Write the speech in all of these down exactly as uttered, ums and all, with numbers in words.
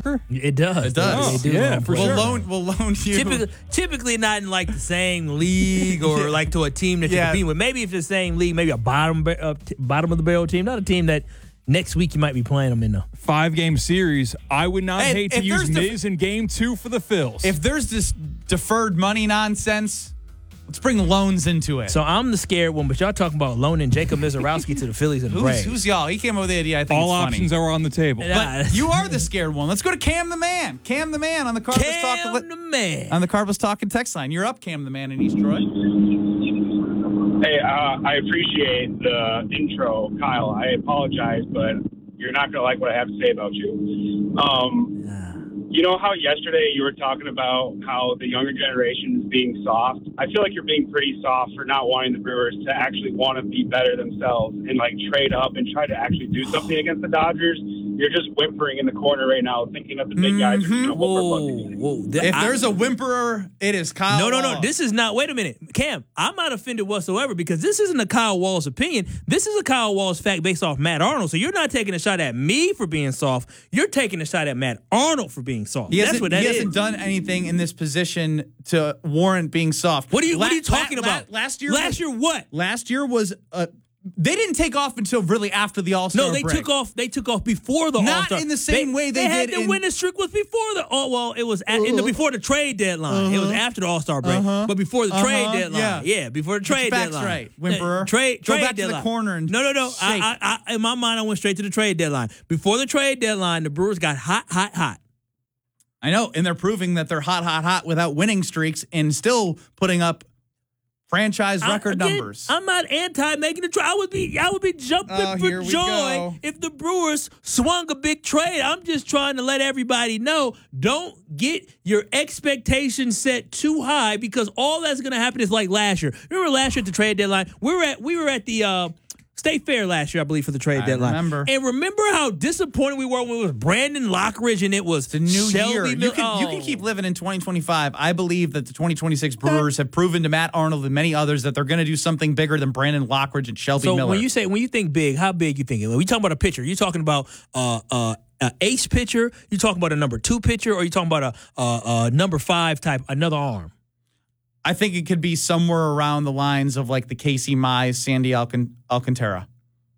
soccer? It does. It does. They do Yeah, loan for players. sure. We'll loan, we'll loan you. Typically, typically not in like the same league or like to a team that you're Yeah. competing with. Maybe if it's the same league, maybe a bottom ba- uh, t- bottom of the barrel team, not a team that next week you might be playing them in. The Five game series. I would not Hey, hate to if use there's def- Miz in game two for the Phils. If there's this deferred money nonsense, let's bring loans into it. So I'm the scared one, but y'all talking about loaning Jacob Mizorowski to the Phillies and the who's, Braves. who's y'all? He came up with the idea. I think all it's funny. options are on the table. Yeah. But you are the scared one. Let's go to Cam the Man. Cam the Man on the Cardinals Cam Talking the man. on the Cardinals Talking text line. You're up, Cam the Man in East Troy. Hey, uh, I appreciate the intro, Kyle. I apologize, but you're not going to like what I have to say about you. Um, you know how yesterday you were talking about how the younger generation is being soft? I feel like you're being pretty soft for not wanting the Brewers to actually want to be better themselves and, like, trade up and try to actually do something against the Dodgers. You're just whimpering in the corner right now, thinking of the big guys. Are gonna Whoa, whoop our whoa. Th- If I- there's a whimperer, it is Kyle. No, no, no. Wall. This is not. Wait a minute, Cam. I'm not offended whatsoever because this isn't a Kyle Walls opinion. This is a Kyle Walls fact based off Matt Arnold. So you're not taking a shot at me for being soft. You're taking a shot at Matt Arnold for being soft. He That's hasn't, what that he is. hasn't done anything in this position to warrant being soft. What are you? What La- are you talking la- la- about? last year, Last year, what? last year was uh, they didn't take off until really after the All Star. No, they break. took off. They took off before the Not All-Star. in the same way they had did their in- winning streak was before the. Oh well, it was at, in the before the trade deadline. It was after the All Star break, Uh-huh. but before the trade Uh-huh. deadline. Yeah. Yeah, before the trade facts deadline. right, Whimperer. Uh, Trade Go trade back to the deadline. corner and no, no, no. shake. I, I, I, in my mind, I went straight to the trade deadline. Before the trade deadline, the Brewers got hot, hot, hot. I know, and they're proving that they're hot, hot, hot without winning streaks and still putting up franchise I- record again, numbers. I'm not anti making the trade. I would be, I would be jumping Oh, for here we joy go. if the Brewers swung a big trade. I'm just trying to let everybody know: don't get your expectations set too high because all that's going to happen is like last year. Remember last year at the trade deadline, we were at we were at the uh, State Fair last year, I believe, for the trade I deadline. remember. And remember how disappointed we were when it was Brandon Lockridge and it was the new Shelby year. You Mil- can, you can Oh. keep living in twenty twenty-five. I believe that the twenty twenty-six Brewers have proven to Matt Arnold and many others that they're going to do something bigger than Brandon Lockridge and Shelby So Miller. when you say when you think big, how big you thinking? When we talking about a pitcher, you talking about uh uh an ace pitcher? You talking about a number two pitcher, or you talking about a uh uh number five type another arm? I think it could be somewhere around the lines of like the Casey Mize, Sandy Alcan- Alcantara.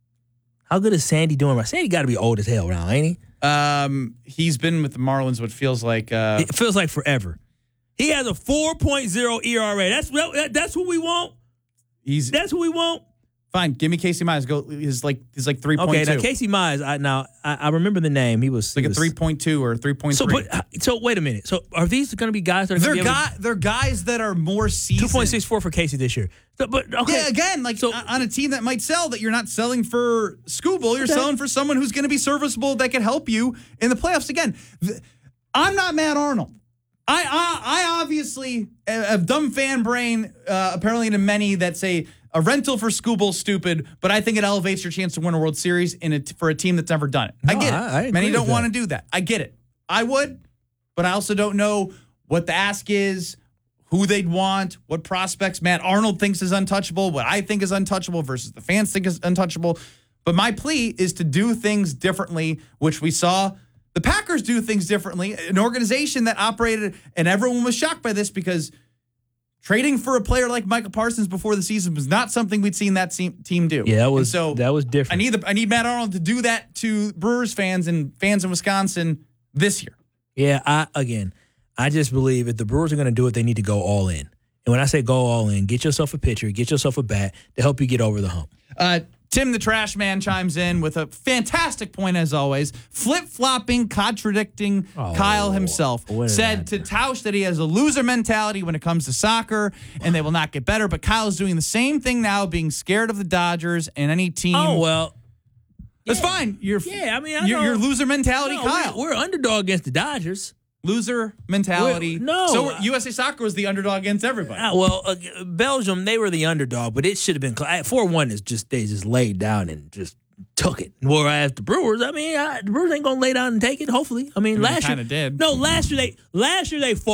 How good is Sandy doing? Right, Sandy got to be old as hell now, ain't he? Um, he's been with the Marlins what feels like uh, It feels like forever. He has a four point oh E R A. That's that, that's what we want. he's That's what we want. fine. Give me Casey Mize. Go. He's like he's like three point two. Okay, now Casey Mize. I, now I, I remember the name. He was It's like he a was- three point two or three point So, three. but uh, so wait a minute. So are these going to be guys that are They're going to be guy, they're guys that are more seasoned. two point six four for Casey this year? So, but okay, Yeah, again, like So- o- on a team that might sell, that you're not selling for Scooble, you're Okay. selling for someone who's going to be serviceable that can help you in the playoffs. Again, th- I'm not Matt Arnold. I I, I obviously have dumb fan brain, uh, apparently to many that say a rental for Scooble's stupid, but I think it elevates your chance to win a World Series in a t- for a team that's never done it. I No, get it. I- I agree Many with don't that. want to do that. I get it. I would, but I also don't know what the ask is, who they'd want, what prospects Matt Arnold thinks is untouchable, what I think is untouchable versus the fans think is untouchable. But my plea is to do things differently, which we saw the Packers do things differently, an organization that operated, and everyone was shocked by this because trading for a player like Michael Parsons before the season was not something we'd seen that team team do. Yeah, that And was so that was different. I need the I need Matt Arnold to do that to Brewers fans and fans in Wisconsin this year. Yeah, I again, I just believe if the Brewers are going to do it, they need to go all in. And when I say go all in, get yourself a pitcher, get yourself a bat to help you get over the hump. Uh, Tim the Trash Man chimes in with a fantastic point as always. Flip-flopping, contradicting Oh, Kyle himself. what did I Said to do? Tausch that he has a loser mentality when it comes to soccer and they will not get better. But Kyle's doing the same thing now, being scared of the Dodgers and any team. Oh well, That's yeah. fine. You're Yeah, I mean, I you're, know- you're loser mentality, No, Kyle. We're, we're underdog against the Dodgers. Loser mentality. We're- no. So U S A Soccer was the underdog against everybody. Ah, well, uh, Belgium, they were the underdog, but it should have been four one. Is just they just laid down and just took it. Whereas the Brewers, I mean, I, the Brewers ain't gonna lay down and take it. Hopefully, I mean, I mean, last they year kinda did. No, last year they last year they fought.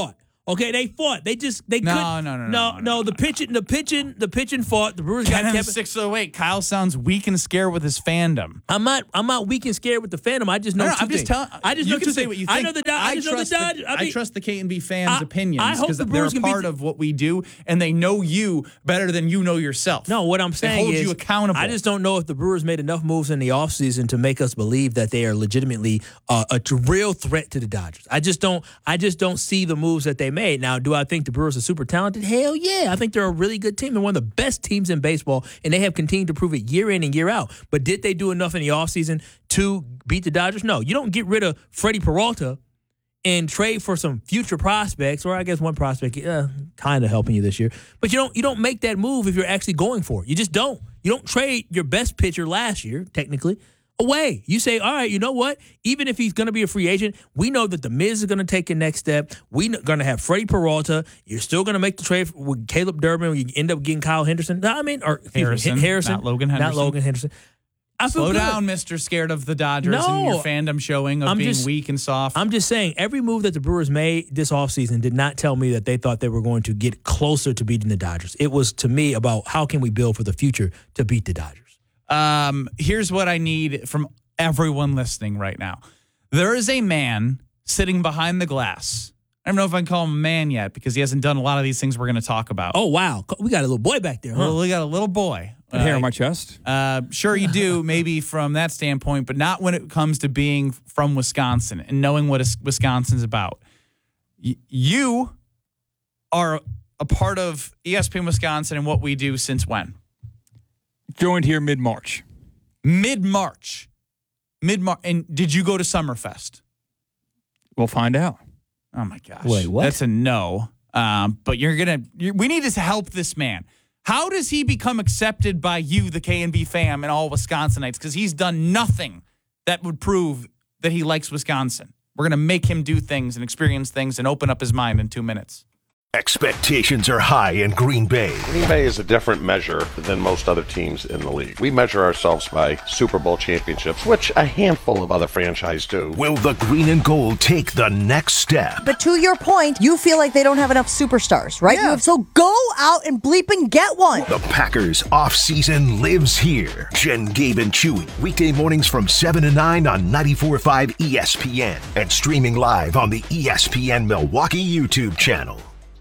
Okay, they fought. They just they No, couldn't. no, no, no, no, no, no. The pitching, the pitching, the pitching fought. The Brewers got Ken and the Kevin. six oh eight. Kyle sounds weak and scared with his fandom. I'm not. I'm not weak and scared with the fandom. I just know. No, no, two I'm just things. telling. I just you know can two say things. what you think. I know the. Dod- I, just know the trust Dodgers. the, I, mean, I trust the K and B fans' I- opinions I hope because the they're Brewers a can beat part the- of what we do, and they know you better than you know yourself. No, what I'm They saying hold is you accountable. I just don't know if the Brewers made enough moves in the offseason to make us believe that they are legitimately uh, a t- real threat to the Dodgers. I just don't. I just don't see the moves that they made. Now, do I think the Brewers are super talented? Hell yeah! I think they're a really good team and one of the best teams in baseball, and they have continued to prove it year in and year out. But did they do enough in the offseason to beat the Dodgers? No. You don't get rid of Freddie Peralta and trade for some future prospects, or I guess one prospect uh, kind of helping you this year. But you don't you don't make that move if you're actually going for it. You just don't. You don't trade your best pitcher last year, technically, away. You say, all right, you know what? Even if he's going to be a free agent, we know that the Miz is going to take a next step. We're going to have Freddie Peralta. You're still going to make the trade with Caleb Durbin. You end up getting Kyle Henderson. I mean, or Harrison, Harrison, not Logan Henderson. Not Logan Henderson. I feel Slow good. down, Mister Scared of the Dodgers No. and your fandom showing of I'm being just- weak and soft. I'm just saying, every move that the Brewers made this offseason did not tell me that they thought they were going to get closer to beating the Dodgers. It was, to me, about how can we build for the future to beat the Dodgers. Um, here's what I need from everyone listening right now. There is a man sitting behind the glass. I don't know if I can call him a man yet because he hasn't done a lot of these things we're going to talk about. Oh, wow. We got a little boy back there, huh? Well, we got a little boy. Got hair Uh, on my chest. Uh, sure you do, maybe from that standpoint, but not when it comes to being from Wisconsin and knowing what is- Wisconsin's about. Y- you are a part of E S P N Wisconsin and what we do since when? Joined here mid-March. Mid-March. Mid-March. And did you go to Summerfest? We'll find out. Oh, my gosh. Wait, what? That's a no. Um, but you're going to, we need to help this man. How does he become accepted by you, the K and B fam, and all Wisconsinites? Because he's done nothing that would prove that he likes Wisconsin. We're going to make him do things and experience things and open up his mind in two minutes. Expectations are high in Green Bay. Green Bay is a different measure than most other teams in the league. We measure ourselves by Super Bowl championships, which a handful of other franchises do. Will the green and gold take the next step? But to your point, you feel like they don't have enough superstars, right? Yeah. You- So go out and bleep and get one. The Packers offseason lives here. Jen, Gabe, and Chewy. Weekday mornings from seven to nine on ninety-four point five E S P N. And streaming live on the E S P N Milwaukee YouTube channel.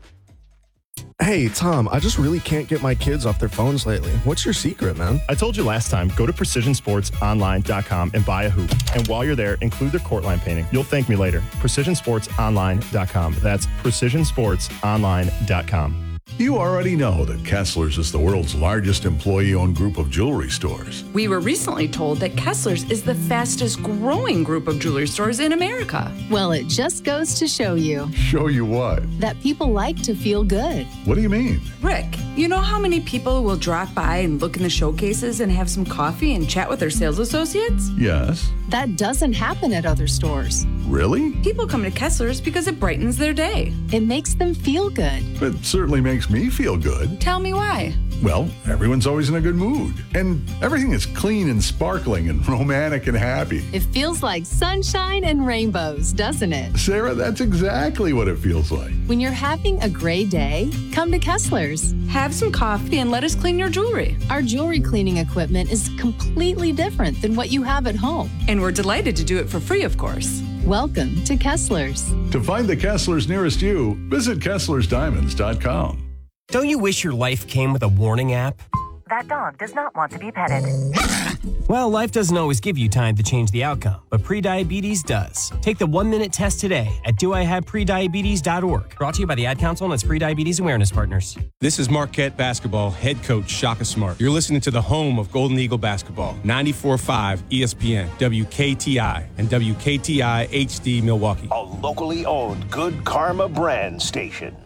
Hey, Tom, I just really can't get my kids off their phones lately. What's your secret, man? I told you last time, go to precision sports online dot com and buy a hoop. And while you're there, include their court line painting. You'll thank me later. precision sports online dot com. That's precision sports online dot com. You already know that Kessler's is the world's largest employee-owned group of jewelry stores. We were recently told that Kessler's is the fastest growing group of jewelry stores in America. Well, it just goes to show you Show you what? that people like to feel good. What do you mean? Rick, you know how many people will drop by and look in the showcases and have some coffee and chat with their sales associates? Yes. That doesn't happen at other stores. Really? People come to Kessler's because it brightens their day. It makes them feel good. It certainly makes me feel good. Tell me why. Well, everyone's always in a good mood. And everything is clean and sparkling and romantic and happy. It feels like sunshine and rainbows, doesn't it? Sarah, that's exactly what it feels like. When you're having a gray day, come to Kessler's. Have some coffee and let us clean your jewelry. Our jewelry cleaning equipment is completely different than what you have at home. And we're delighted to do it for free, of course. Welcome to Kessler's. To find the Kessler's nearest you, visit Kesslers Diamonds dot com. Don't you wish your life came with a warning app? That dog does not want to be petted. Well, life doesn't always give you time to change the outcome, but prediabetes does. Take the one-minute test today at do I have prediabetes dot org. Brought to you by the Ad Council and its prediabetes awareness partners. This is Marquette basketball head coach Shaka Smart. You're listening to the home of Golden Eagle basketball, ninety-four point five E S P N, W K T I, and W K T I H D Milwaukee. A locally owned Good Karma brand station.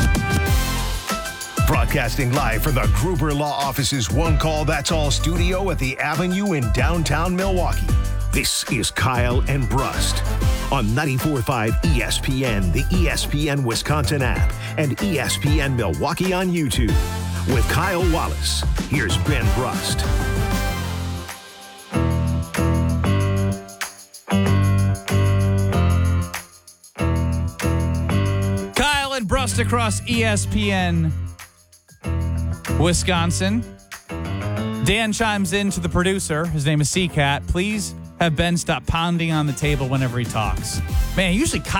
Broadcasting live from the Gruber Law Office's One Call That's All studio at the Avenue in downtown Milwaukee. This is Kyle and Brust on ninety-four point five E S P N, the E S P N Wisconsin app, and E S P N Milwaukee on YouTube. With Kyle Wallace, here's Ben Brust. Kyle and Brust just across E S P N Wisconsin. Dan chimes in to the producer. His name is C-Cat. Please have Ben stop pounding on the table whenever he talks. Man, usually Kyle